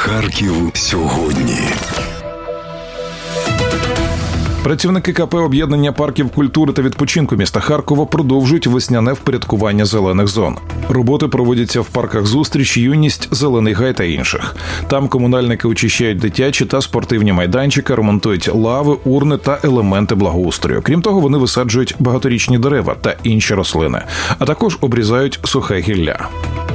Харків сьогодні. Працівники КП «Об'єднання парків культури та відпочинку» міста Харкова продовжують весняне впорядкування зелених зон. Роботи проводяться в парках «Зустріч», «Юність», «Зелений гай» та інших. Там комунальники очищають дитячі та спортивні майданчики, ремонтують лави, урни та елементи благоустрою. Крім того, вони висаджують багаторічні дерева та інші рослини, а також обрізають сухе гілля.